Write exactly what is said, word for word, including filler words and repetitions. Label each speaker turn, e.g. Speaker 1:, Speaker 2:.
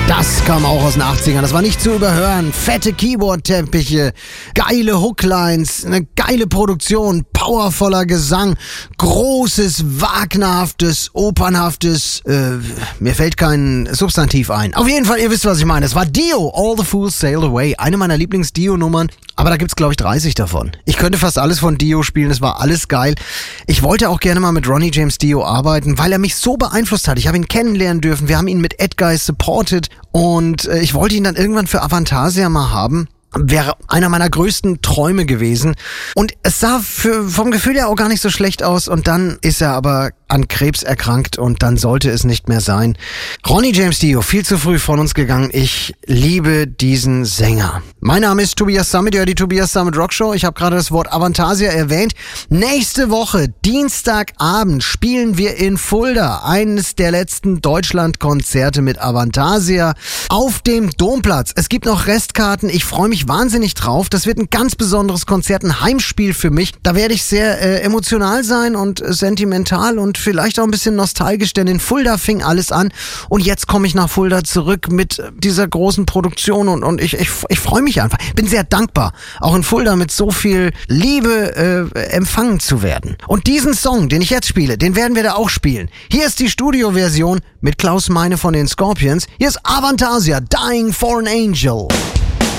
Speaker 1: Das kam auch aus den achtzigern, das war nicht zu überhören. Fette Keyboard-Teppiche, geile Hooklines, eine geile Produktion, powervoller Gesang, großes, wagnerhaftes, opernhaftes, äh, mir fällt kein Substantiv ein. Auf jeden Fall, ihr wisst, was ich meine. Es war Dio, All the Fools Sailed Away, eine meiner Lieblings-Dio-Nummern, aber da gibt's, glaube ich, dreißig davon. Ich könnte fast alles von Dio spielen, es war alles geil. Ich wollte auch gerne mal mit Ronnie James Dio arbeiten, weil er mich so beeinflusst hat. Ich habe ihn kennenlernen dürfen, wir haben ihn mit Ed Guy supported und äh, ich wollte ihn dann irgendwann für Avantasia mal haben. Wäre einer meiner größten Träume gewesen. Und es sah für, vom Gefühl her auch gar nicht so schlecht aus. Und dann ist er aber an Krebs erkrankt und dann sollte es nicht mehr sein. Ronnie James Dio, viel zu früh von uns gegangen. Ich liebe diesen Sänger. Mein Name ist Tobias Summit, ja, die Tobias Summit Rockshow. Ich habe gerade das Wort Avantasia erwähnt. Nächste Woche, Dienstagabend, spielen wir in Fulda. Eines der letzten Deutschlandkonzerte mit Avantasia auf dem Domplatz. Es gibt noch Restkarten. Ich freue mich wahnsinnig drauf. Das wird ein ganz besonderes Konzert, ein Heimspiel für mich. Da werde ich sehr äh, emotional sein und äh, sentimental und vielleicht auch ein bisschen nostalgisch, denn in Fulda fing alles an und jetzt komme ich nach Fulda zurück mit dieser großen Produktion und, und ich, ich, ich freue mich einfach. Bin sehr dankbar, auch in Fulda mit so viel Liebe äh, empfangen zu werden. Und diesen Song, den ich jetzt spiele, den werden wir da auch spielen. Hier ist die Studioversion mit Klaus Meine von den Scorpions. Hier ist Avantasia, Dying for an Angel.